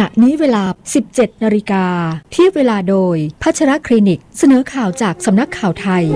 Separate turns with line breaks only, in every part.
ณะนี้เวลา 17 นาฬิกาเทียบเวลาโดยพัชรคลินิกเสนอข่าวจากสำนักข่าวไทย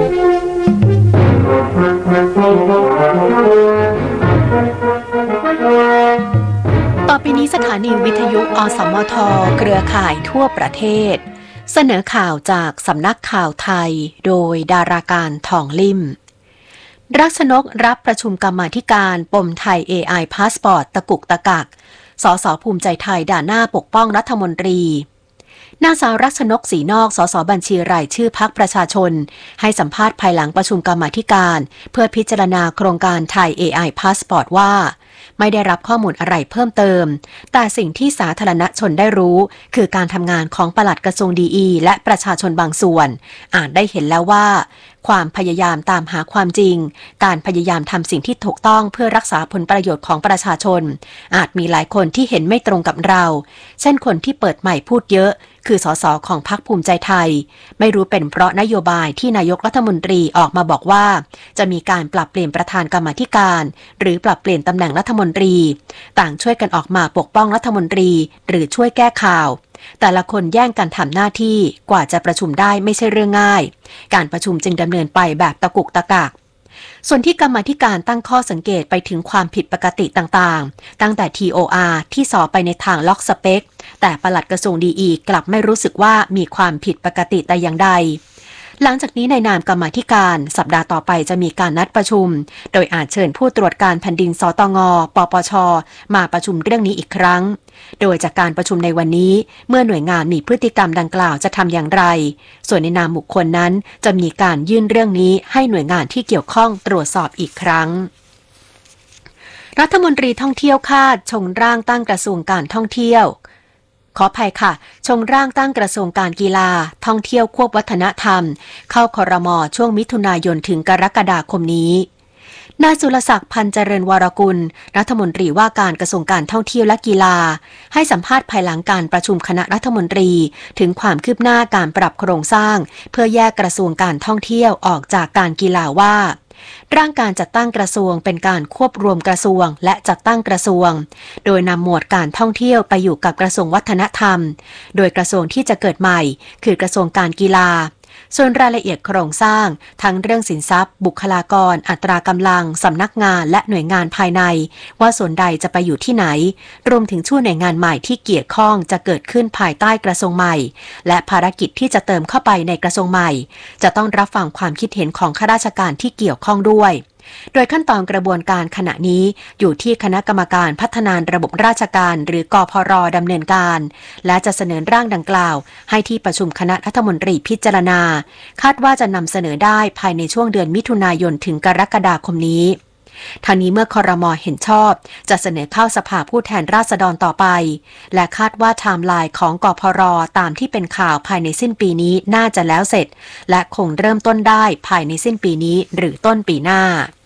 ต่อไปนี้สถานีวิทยุอสมทเครือข่ายทั่วประเทศเสนอข่าวจากสำนักข่าวไทยโดยดาราการทองลิ่มรัชนกรับประชุมกรรมาธิการปมไทย AI พาสปอร์ตตะกุกตะกักสสภูมิใจไทยด่าหน้าปกป้องรัฐมนตรีนางสาวรัชนกศรีนอกสสบัญชีรายชื่อพรรคประชาชนให้สัมภาษณ์ภายหลังประชุมกรรมาธิการเพื่อพิจารณาโครงการไทย AI พาสปอร์ตว่าไม่ได้รับข้อมูลอะไรเพิ่มเติมแต่สิ่งที่สาธารณชนได้รู้คือการทำงานของปลัดกระทรวงดีและประชาชนบางส่วนอ่านได้เห็นแล้วว่าความพยายามตามหาความจริงการพยายามทำสิ่งที่ถูกต้องเพื่อรักษาผลประโยชน์ของประชาชนอาจมีหลายคนที่เห็นไม่ตรงกับเราเช่นคนที่เปิดใหม่พูดเยอะคือสสของพรรคภูมิใจไทยไม่รู้เป็นเพราะนโยบายที่นายกรัฐมนตรีออกมาบอกว่าจะมีการปรับเปลี่ยนประธานกรรมาธิการหรือปรับเปลี่ยนตำแหน่งรัฐมนตรีต่างช่วยกันออกมาปกป้องรัฐมนตรีหรือช่วยแก้ข่าวแต่ละคนแย่งกันทำหน้าที่กว่าจะประชุมได้ไม่ใช่เรื่องง่ายการประชุมจึงดำเนินไปแบบตะกุกตะกักส่วนที่กรรมาธิการตั้งข้อสังเกตไปถึงความผิดปกติต่างๆตั้งแต่ TOR ที่สอบไปในทางล็อกสเปคแต่ปลัดกระทรวงดีกลับไม่รู้สึกว่ามีความผิดปกติแต่อย่างใดหลังจากนี้ในนามกรรมาธิการสัปดาห์ต่อไปจะมีการนัดประชุมโดยอาจเชิญผู้ตรวจการแผ่นดินสตง.ปปช.มาประชุมเรื่องนี้อีกครั้งโดยจากการประชุมในวันนี้เมื่อหน่วยงานมีพฤติกรรมดังกล่าวจะทำอย่างไรส่วนในนามบุคคลนั้นจะมีการยื่นเรื่องนี้ให้หน่วยงานที่เกี่ยวข้องตรวจสอบอีกครั้งรัฐมนตรีท่องเที่ยวคาดชงร่างตั้งกระทรวงการท่องเที่ยวขออภัยค่ะชงร่างตั้งกระทรวงการกีฬาท่องเที่ยวควบวัฒนธรรมเข้าครม.ช่วงมิถุนายนถึงกรกฎาคมนี้นายสุรศักดิ์พันธ์เจริญวรกุลรัฐมนตรีว่าการกระทรวงการท่องเที่ยวและกีฬาให้สัมภาษณ์ภายหลังการประชุมคณะรัฐมนตรีถึงความคืบหน้าการปรับโครงสร้างเพื่อแยกกระทรวงการท่องเที่ยวออกจากการกีฬาว่าร่างการจัดตั้งกระทรวงเป็นการควบรวมกระทรวงและจัดตั้งกระทรวงโดยนำหมวดการท่องเที่ยวไปอยู่กับกระทรวงวัฒนธรรมโดยกระทรวงที่จะเกิดใหม่คือกระทรวงการกีฬาส่วนรายละเอียดโครงสร้างทั้งเรื่องสินทรัพย์บุคลากรอัตรากำลังสำนักงานและหน่วยงานภายในว่าส่วนใดจะไปอยู่ที่ไหนรวมถึงช่วงหน่วยงานใหม่ที่เกี่ยวข้องจะเกิดขึ้นภายใต้กระทรวงใหม่และภารกิจที่จะเติมเข้าไปในกระทรวงใหม่จะต้องรับฟังความคิดเห็นของข้าราชการที่เกี่ยวข้องด้วยโดยขั้นตอนกระบวนการขณะนี้อยู่ที่คณะกรรมการพัฒนาระบบราชการหรือกพร.ดำเนินการและจะเสนอร่างดังกล่าวให้ที่ประชุมคณะรัฐมนตรีพิจารณาคาดว่าจะนำเสนอได้ภายในช่วงเดือนมิถุนายนถึงกรกฎาคมนี้ทางนี้เมื่อครม.เห็นชอบจะเสนอเข้าสภาผู้แทนราษฎรต่อไปและคาดว่าไทม์ไลน์ของกพร.ตามที่เป็นข่าวภายในสิ้นปีนี้น่าจะแล้วเสร็จและคงเริ่มต้นได้ภายในสิ้นปีนี้หรือต้นปีหน้า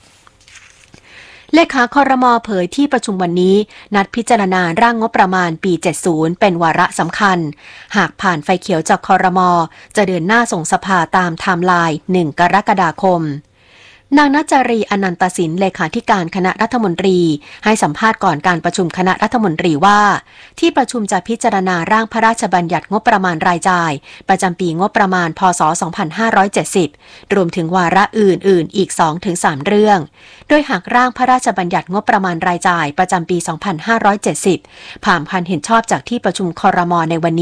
เลขาครม.เผยที่ประชุมวันนี้นัดพิจารณาร่างงบประมาณปี 70 เป็นวาระสำคัญหากผ่านไฟเขียวจากครม.จะเดินหน้าส่งสภาตามไทม์ไลน์ 1 กรกฎาคมนางณจารีอนันตสินเลขาธิการคณะรัฐมนตรีให้สัมภาษณ์ก่อนการประชุมคณะรัฐมนตรีว่าที่ประชุมจะพิจารณาร่างพระราชบัญญัติงบประมาณรายจ่ายประจำปีงบประมาณพ.ศ. 2570รวมถึงวาระอื่นๆอีก 2-3 เรื่องโดยหากร่างพระราชบัญญัติงบประมาณรายจ่ายประจำปี 2570ผ่านเห็นชอบจากที่ประชุมครม.ในวันนี้